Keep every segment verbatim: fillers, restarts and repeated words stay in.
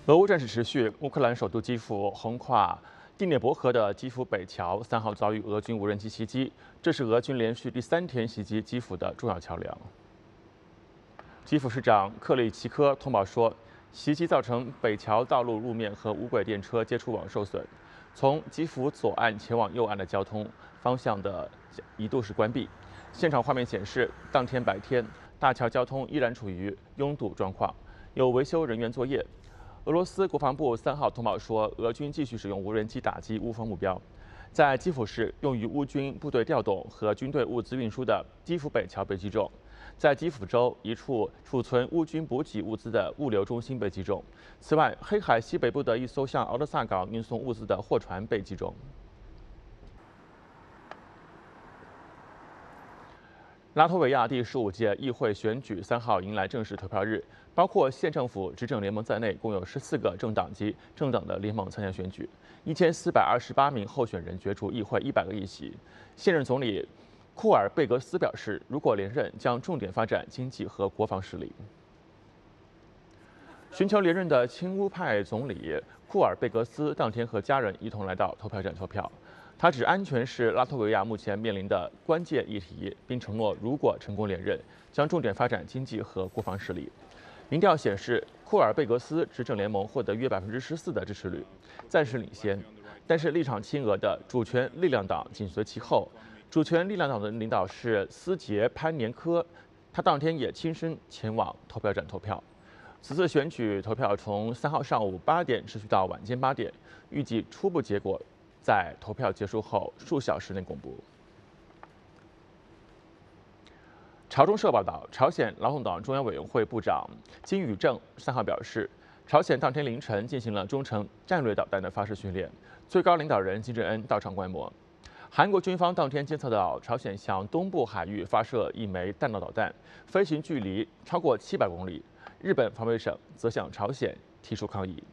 俄乌战事持续，乌克兰首都基辅横跨第聂伯河的基辅北桥三号遭遇俄军无人机袭击，这是俄军连续第三天袭击基辅的重要桥梁。基辅市长克里奇科通报说，袭击造成北桥道路路面和无轨电车接触网受损，从基辅左岸前往右岸的交通方向的一度是关闭。现场画面显示，当天白天大桥交通依然处于拥堵状况，有维修人员作业。 俄罗斯国防部三号通报说，俄军继续使用无人机打击乌方目标。在基辅市用于乌军部队调动和军队物资运输的基辅北桥被击中，在基辅州一处储存乌军补给物资的物流中心被击中。此外，黑海西北部的一艘向敖德萨港运送物资的货船被击中。 拉脱维亚第十五届议会选举三号迎来正式投票日，包括县政府执政联盟在内，共有十四个政党及政党的联盟参加选举。一千四百二十八名候选人角逐议会一百个议席。现任总理库尔贝格斯表示，如果连任，将重点发展经济和国防实力。寻求连任的亲乌派总理库尔贝格斯当天和家人一同来到投票站投票。 他指安全是拉脱维亚目前面临的关键议题，并承诺如果成功连任，将重点发展经济和国防实力。民调显示，库尔贝格斯执政联盟获得约百分之十四的支持率，暂时领先。但是立场亲俄的主权力量党紧随其后。主权力量党的领导是斯捷潘年科，他当天也亲身前往投票站投票。此次选举投票从三号上午八点持续到晚间八点，预计初步结果 在投票结束后数小时内公布。朝中社报道，朝鲜劳动党中央委员会部长金宇正三号表示，朝鲜当天凌晨进行了中程战略导弹的发射训练，最高领导人金正恩到场观摩。韩国军方当天监测到朝鲜向东部海域发射一枚弹道导弹，飞行距离超过七百公里。日本防卫省则向朝鲜提出抗议。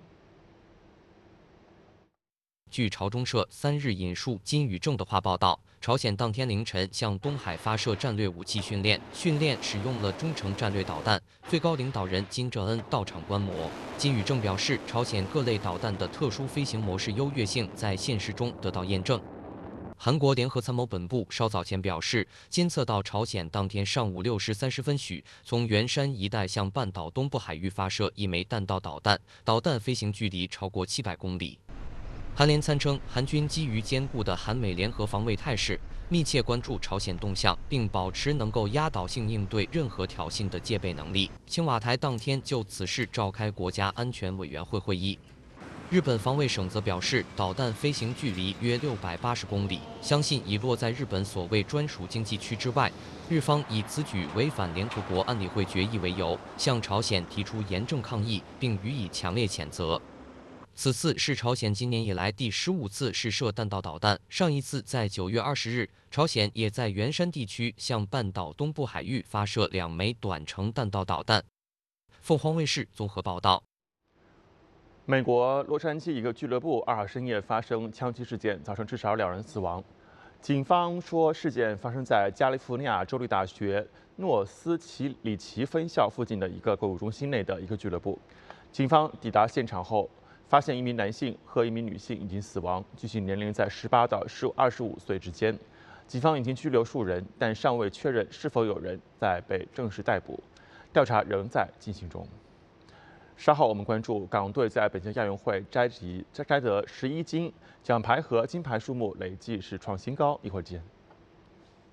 据朝中社三日引述金宇正的话报道，朝鲜当天凌晨向东海发射战略武器训练，训练使用了中程战略导弹。最高领导人金正恩到场观摩。金宇正表示，朝鲜各类导弹的特殊飞行模式优越性在现实中得到验证。韩国联合参谋本部稍早前表示，监测到朝鲜当天上午六时三十分许，从元山一带向半岛东部海域发射一枚弹道导弹，导弹飞行距离超过七百公里。 韩联参称，韩军基于坚固的韩美联合防卫态势，密切关注朝鲜动向，并保持能够压倒性应对任何挑衅的戒备能力。青瓦台当天就此事召开国家安全委员会会议。日本防卫省则表示，导弹飞行距离约六百八十公里，相信已落在日本所谓专属经济区之外。日方以此举违反联合国安理会决议为由，向朝鲜提出严正抗议，并予以强烈谴责。 此次是朝鲜今年以来第十五次试射弹道导弹，上一次在九月二十日，朝鲜也在元山地区向半岛东部海域发射两枚短程弹道导弹。凤凰卫视综合报道。 美国洛杉矶一个俱乐部二号深夜发生枪击事件，造成至少两人死亡。警方说，事件发生在加利福尼亚州立大学诺斯奇里奇分校附近的一个购物中心内的一个俱乐部。警方抵达现场后， 发现一名男性和一名女性已经死亡，具体年龄在十八到十二十五岁之间。警方已经拘留数人，但尚未确认是否有人在被正式逮捕，调查仍在进行中。稍后我们关注港队在北京亚运会摘集摘得十一金，奖牌和金牌数目累计是创新高。一会儿见。